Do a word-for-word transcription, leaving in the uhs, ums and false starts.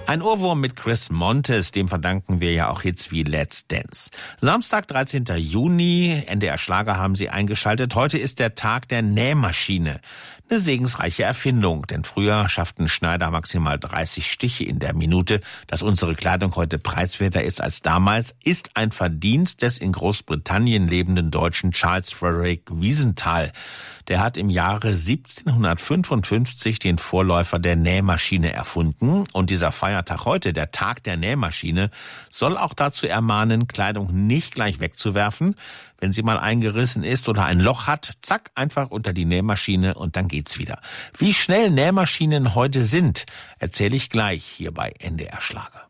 Ein Ohrwurm mit Chris Montes, dem verdanken wir ja auch Hits wie Let's Dance. Samstag, dreizehnten Juni, N D R Schlager haben Sie eingeschaltet. Heute ist der Tag der Nähmaschine. Eine segensreiche Erfindung, denn früher schafften Schneider maximal dreißig Stiche in der Minute. Dass unsere Kleidung heute preiswerter ist als damals, ist ein Verdienst des in Großbritannien lebenden Deutschen Charles Frederick Wiesenthal. Der hat im Jahre siebzehnhundertfünfundfünfzig den Vorläufer der Nähmaschine erfunden. Und dieser Feiertag heute, der Tag der Nähmaschine, soll auch dazu ermahnen, Kleidung nicht gleich wegzuwerfen. Wenn sie mal eingerissen ist oder ein Loch hat, zack, einfach unter die Nähmaschine und dann geht's wieder. Wie schnell Nähmaschinen heute sind, erzähle ich gleich hier bei N D R Schlager.